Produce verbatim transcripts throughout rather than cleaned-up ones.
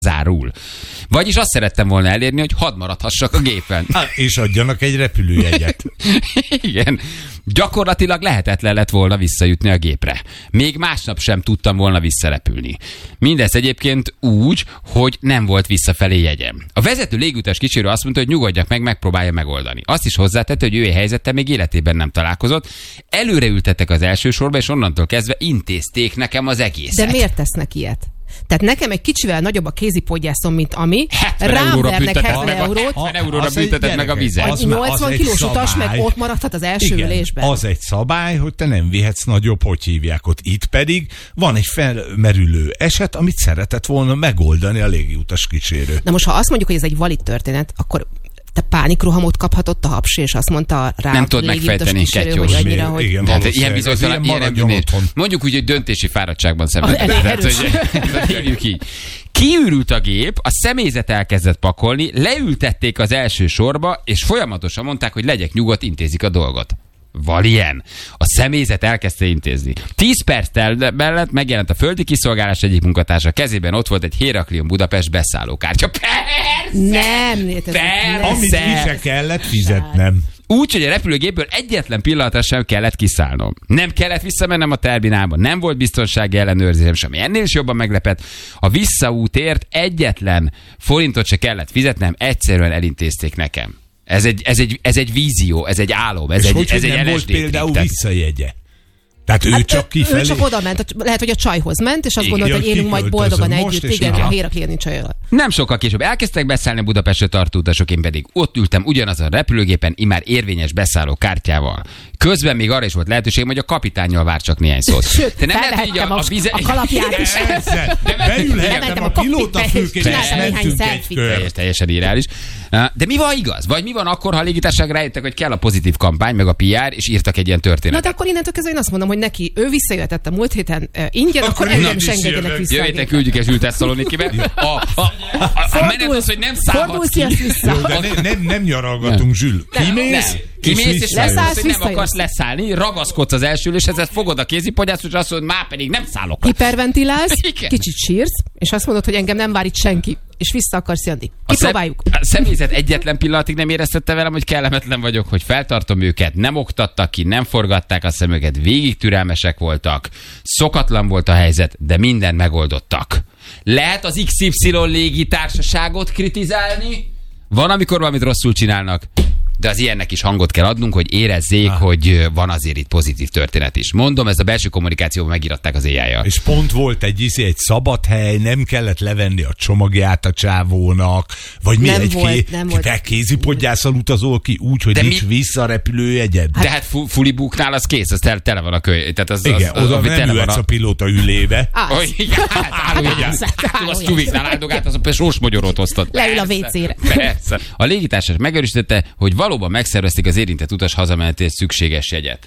zárul. Vagyis azt szerettem volna elérni, hogy hadd maradhassak a gépen. Há, és adjanak egy repülőjegyet. Igen. Gyakorlatilag lehetetlen lett volna visszajutni a gépre. Még másnap sem tudtam volna visszarepülni. Mindez egyébként úgy, hogy nem volt visszafelé jegyem. A vezető légutas kísérő azt mondta, hogy nyugodjak meg, megpróbálja megoldani. Azt is hozzátette, hogy ő helyzettel még életében nem találkozott. Előre ültettek az első sorba, és onnantól kezdve intézték nekem az egészet. De miért tesznek ilyet? Tehát nekem egy kicsivel nagyobb a kézipodgyászom, mint ami. Rám vernek hetven eurót. hetven euróra bünteted meg a vizet. Az nyolcvan kilós utas meg ott maradhat az első igen, ülésben. Az egy szabály, hogy te nem vihetsz nagyobb, hogy hívják ott. Itt pedig van egy felmerülő eset, amit szeretett volna megoldani a légiutas kísérő. Na most, ha azt mondjuk, hogy ez egy valid történet, akkor te pánikrohamot kaphatott a hapsi, és azt mondta rá, nem tudod megfejteni, hogy annyira, hogy... Igen, tehát ilyen bizonytalan, ilyen, ilyen mondjuk úgy, hogy döntési fáradtságban szenvedett. Hívjuk így. Kiürült a gép, a személyzet elkezdett pakolni, leültették az első sorba, és folyamatosan mondták, hogy legyek nyugodt, intézik a dolgot. Val ilyen. A személyzet elkezdte intézni. Tíz perc mellett megjelent a földi kiszolgálás egyik munkatársa, kezében ott volt egy Heraklion Budapest beszállókártya. Persze! Nem, persze! Amit ki se kellett fizetnem. Úgy, hogy a repülőgépből egyetlen pillanatra sem kellett kiszállnom. Nem kellett visszamennem a terminálba, nem volt biztonsági ellenőrzésem sem. Ennél is jobban meglepett. A visszaútért egyetlen forintot se kellett fizetnem, egyszerűen elintézték nekem. Ez egy, ez egy, ez egy vízió, ez egy álom, ez és egy, hogy, ez hogy egy nem volt például visszajegye? Tehát ő hát csak kifelé? Ő csak oda ment, lehet, hogy a csajhoz ment, és azt gondolta, hogy élünk majd boldogan együtt. Igen, a Heraklion csajjal. Nem sokkal később elkezdtek beszállni Budapestre tartó utasok, én pedig ott ültem ugyanazon a repülőgépen, immár érvényes beszálló kártyával. Közben még arra is volt lehetőségem, hogy a kapitánnyal vár csak néhány szót. Sőt, te nem lehet, hogy a, a, vize... a kalapját is. Beülhettem a pilótafülkére, és mentünk egy kör. Teljesen irreális. De mi van igaz? Vagy mi van akkor, ha a légitársaság rájöttek, hogy kell a pozitív kampány, meg a pé er, és írtak egy ilyen történetet? Na de akkor innentől kezdve én azt mondom, hogy neki ő visszajöhetett a múlt héten uh, ingyen, akkor, akkor engem is engedjenek vissza. Jöjjetek, küldjük egy ült Tesszalonikibe. A, a, a, a menet az, hogy nem szállhatsz ki. De ne, nem, nem nyaralgatunk, Zsül. Kimész, Kimész, és leszállsz, hogy nem akarsz leszállni, ragaszkodsz az első üléshez, ezt fogod a kézipodgyászt, és azt mondod, már pedig nem szállok. Hiperventilálsz, kicsit sírsz, és azt mondod, hogy engem nem vár itt senki, és vissza akarsz jönni. Kipróbáljuk. A, szem, a személyzet egyetlen pillanatig nem éreztette velem, hogy kellemetlen vagyok, hogy feltartom őket, nem oktattak ki, nem forgatták a szemüket, végig türelmesek voltak, szokatlan volt a helyzet, de mindent megoldottak. Lehet az iksz ipszilon légitársaságot kritizálni? Van, amikor valamit rosszul csinálnak, de az ilyennek is hangot kell adnunk, hogy érezzék, ah. hogy van azért itt pozitív történet is. Mondom, ez a belső kommunikációban megíratták az éjjel. És pont volt egy, egy szabad hely, nem kellett levenni a csomagját a csávónak, vagy mi nem egy volt, ké, nem ké, volt. kézipodgyászol utazol ki úgy, hogy de nincs mi? visszarepülőjegyed. De hát fu- fulibuknál az kész, az tele, tele van a köly. Tehát az, igen, az, oda az, nem ülhetsz a... a pilóta ülébe. Oh, igen, hát állójegyet. Az Stuviknál áldogált, az a sósmagyorot osztott. Leül a vé cére. Persze. A légitársaság megerősítette, hogy valóban megszervezték az érintett utas hazamenetéhez szükséges jegyet.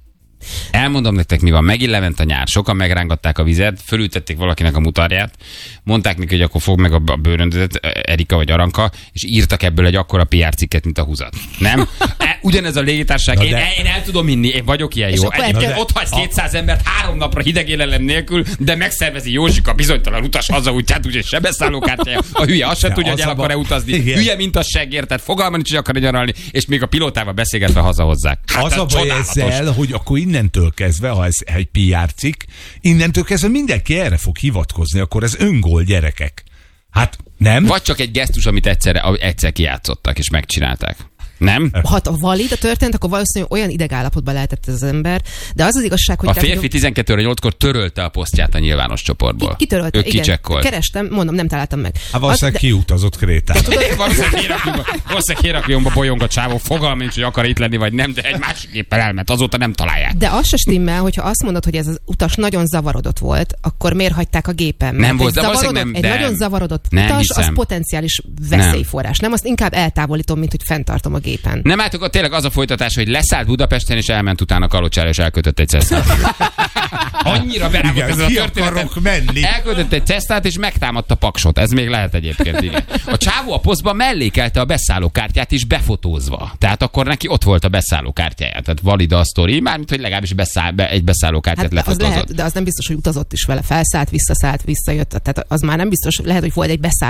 Elmondom nektek, mi van. Megint lement a nyár. Sokan megrángatták a vizet, fölültették valakinek a mutarját, mondták neki, hogy akkor fog meg a bőröndödet, Erika vagy Aranka, és írtak ebből egy akkora pé er cikket, mint a húzat. Nem? Ugyanez a légitársaság. Én, én el tudom inni, én vagyok ilyen jó. Egyébként ott hagysz kétszáz embert három napra hideg élelem nélkül, de megszervezi Józsika bizonytalan utas hazaútját, úgyhogy se beszállókártyája. A hülye azt sem tudja, hogy el akar-e utazni. Igen. Hülye, mint a seggér, tehát fogalma nincs, hogy akar nyaralni, és még a pilótával beszélgetve hazahozzák. Hát, az a baj ezzel, hogy akkor innentől kezdve, ha ez egy pé er cikk, innentől kezdve mindenki erre fog hivatkozni, akkor ez öngól, gyerekek. Hát nem? Vagy csak egy gesztus, amit egyszerre, egyszer kijátszottak és megcsinálták. Nem? Ha a valid a történet, akkor valószínűleg olyan idegállapotban lehetett ez az ember, de az az igazság, hogy... A férfi tizenkét óra nyolckor törölte a posztját a nyilvános csoportból. Kitörölte, ő igen. Kerestem, mondom, nem találtam meg. Hát valószínűleg de... kiutazott Krétán. Valószínűleg Hérakliónba bolyong a csávó, fogalma nincs, hogy akar itt lenni, vagy nem, de egy másik éppen elment, azóta nem találják. De az se stimmel, hogyha azt mondod, hogy ez az utas nagyon zavarodott volt, akkor miért hagyták a gépen? Nem volt, egy, de nem, egy de... nagyon zavarodott nem utas, hiszem. Az potenciális veszélyforrás. Nem, azt inkább eltávolítom, mint hogy fenntartom a gépet. gépen. Nem álltok, ott tényleg az a folytatás, hogy leszállt Budapesten, és elment utána Kalocsára, és elkötött egy cesztát. Annyira berágott ez a történet. menni. Elkötött egy cesztát, és megtámadta Paksot. Ez még lehet egyébként, igen. A csávó a posztban mellékelte a beszállókártyát is befotózva. Tehát akkor neki ott volt a beszállókártyája. Tehát valid a sztori, mármint, hogy legalábbis beszáll, be, egy beszállókártyát hát, lefotózott. Az lehet, de az nem biztos, hogy utazott is vele. Felszállt, visszaszállt, visszajött. Tehát az már nem biztos, lehet, hogy volt egy beszálló